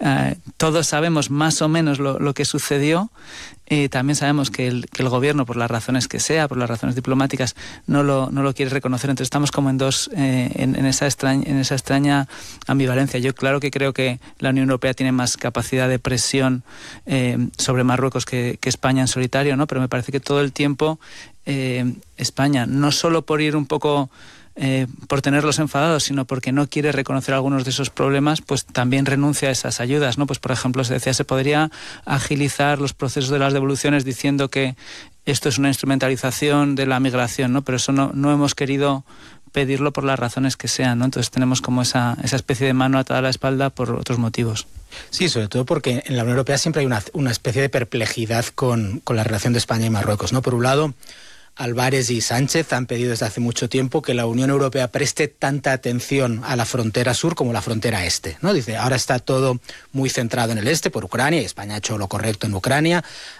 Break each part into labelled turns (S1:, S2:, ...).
S1: todos sabemos más o menos lo que sucedió. También sabemos que el gobierno, por las razones que sea, por las razones diplomáticas, no lo quiere reconocer. Entonces estamos como en esa extraña ambivalencia. Yo claro que creo que la Unión Europea tiene más capacidad de presión sobre Marruecos que España en solitario, ¿no? Pero me parece que todo el tiempo España, no solo por ir un poco por tenerlos enfadados, sino porque no quiere reconocer algunos de esos problemas, pues también renuncia a esas ayudas, ¿no? Pues por ejemplo, se decía, se podría agilizar los procesos de las devoluciones diciendo que esto es una instrumentalización de la migración, ¿no? Pero eso no hemos querido pedirlo por las razones que sean, ¿no? Entonces tenemos como esa especie de mano atada a la espalda por otros motivos.
S2: Sí, sobre todo porque en la Unión Europea siempre hay una especie de perplejidad con la relación de España y Marruecos, ¿no? Por un lado, Álvarez y Sánchez han pedido desde hace mucho tiempo que la Unión Europea preste tanta atención a la frontera sur como la frontera este, ¿no? Dice, ahora está todo muy centrado en el este por Ucrania, y España ha hecho lo correcto en Ucrania,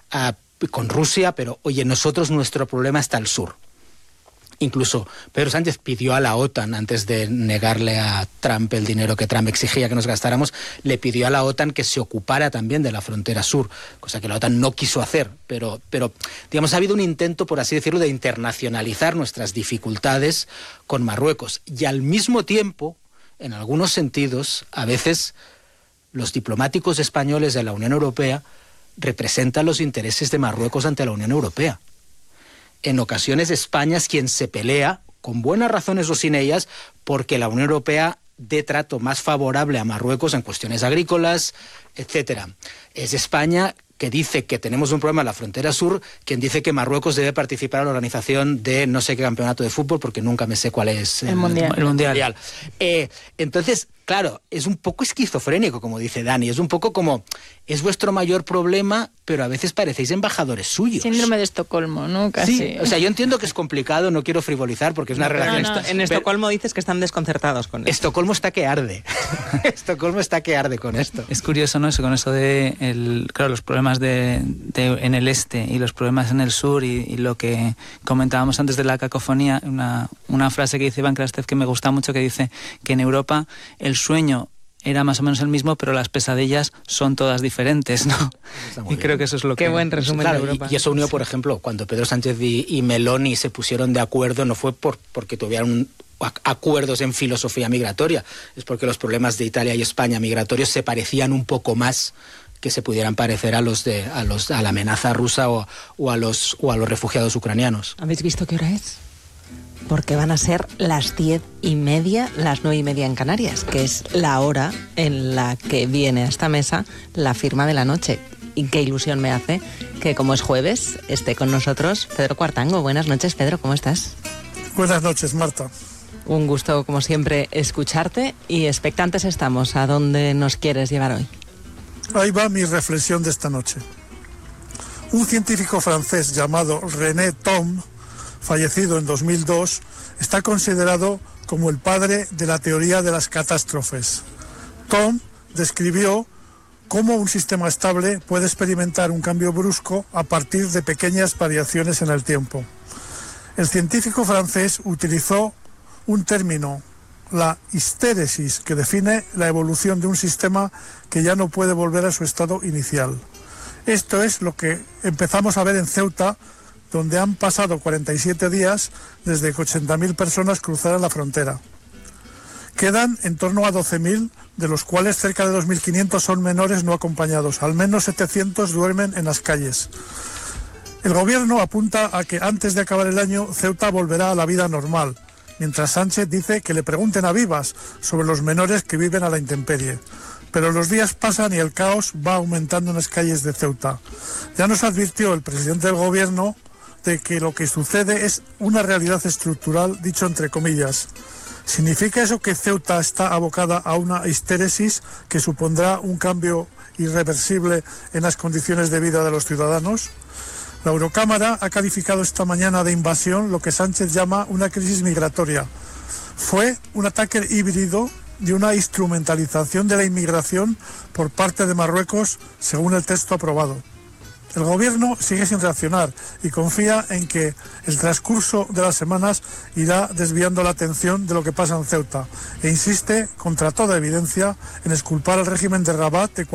S2: con Rusia, pero oye, nuestro problema está al sur. Incluso Pedro Sánchez pidió a la OTAN, antes de negarle a Trump el dinero que Trump exigía que nos gastáramos, le pidió a la OTAN que se ocupara también de la frontera sur, cosa que la OTAN no quiso hacer, pero digamos, ha habido un intento, por así decirlo, de internacionalizar nuestras dificultades con Marruecos. Y al mismo tiempo, en algunos sentidos, a veces los diplomáticos españoles de la Unión Europea representan los intereses de Marruecos ante la Unión Europea. En ocasiones España es quien se pelea, con buenas razones o sin ellas, porque la Unión Europea dé trato más favorable a Marruecos en cuestiones agrícolas, etcétera. Es España que dice que tenemos un problema en la frontera sur, quien dice que Marruecos debe participar en la organización de no sé qué campeonato de fútbol, porque nunca me sé cuál es
S3: el mundial.
S2: Entonces, claro, es un poco esquizofrénico, como dice Dani, es un poco como, es vuestro mayor problema, pero a veces parecéis embajadores suyos.
S3: Síndrome de Estocolmo, ¿no? Casi.
S2: Sí, o sea, yo entiendo que es complicado, no quiero frivolizar, porque es una relación...
S4: En Estocolmo dices que están desconcertados con esto.
S2: Estocolmo está que arde. Estocolmo está que arde con esto.
S1: Es curioso, ¿no? Eso, con eso de los problemas en el este y los problemas en el sur y lo que comentábamos antes de la cacofonía, una frase que dice Iván Krastev que me gusta mucho, que dice que en Europa el sueño era más o menos el mismo, pero las pesadillas son todas diferentes, ¿no? Y creo que eso es lo que...
S4: Qué buen resumen,
S2: claro,
S4: de Europa.
S2: Y eso unió, por ejemplo, cuando Pedro Sánchez y Meloni se pusieron de acuerdo, no fue porque tuvieran acuerdos en filosofía migratoria, es porque los problemas de Italia y España migratorios se parecían un poco más que se pudieran parecer a la amenaza rusa o a los refugiados ucranianos.
S4: ¿Habéis visto qué hora es? Porque van a ser las 10:30, las 9:30 en Canarias, que es la hora en la que viene a esta mesa la firma de la noche. Y qué ilusión me hace que, como es jueves, esté con nosotros Pedro Cuartango. Buenas noches, Pedro, ¿cómo estás?
S5: Buenas noches, Marta.
S4: Un gusto, como siempre, escucharte, y expectantes estamos. ¿A dónde nos quieres llevar hoy?
S5: Ahí va mi reflexión de esta noche. Un científico francés llamado René Thom, fallecido en 2002, está considerado como el padre de la teoría de las catástrofes. Thom describió cómo un sistema estable puede experimentar un cambio brusco a partir de pequeñas variaciones en el tiempo. El científico francés utilizó un término, la histéresis, que define la evolución de un sistema que ya no puede volver a su estado inicial. Esto es lo que empezamos a ver en Ceuta, donde han pasado 47 días desde que 80.000 personas cruzaran la frontera. Quedan en torno a 12.000, de los cuales cerca de 2.500 son menores no acompañados. Al menos 700 duermen en las calles. El gobierno apunta a que antes de acabar el año Ceuta volverá a la vida normal, mientras Sánchez dice que le pregunten a Vivas sobre los menores que viven a la intemperie. Pero los días pasan y el caos va aumentando en las calles de Ceuta. Ya nos advirtió el presidente del gobierno de que lo que sucede es una realidad estructural, dicho entre comillas. ¿Significa eso que Ceuta está abocada a una histéresis que supondrá un cambio irreversible en las condiciones de vida de los ciudadanos? La Eurocámara ha calificado esta mañana de invasión lo que Sánchez llama una crisis migratoria. Fue un ataque híbrido de una instrumentalización de la inmigración por parte de Marruecos, según el texto aprobado. El gobierno sigue sin reaccionar y confía en que el transcurso de las semanas irá desviando la atención de lo que pasa en Ceuta, e insiste, contra toda evidencia, en exculpar al régimen de Rabat de